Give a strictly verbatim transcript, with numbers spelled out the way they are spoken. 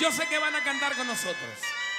Yo sé que van a cantar con nosotros.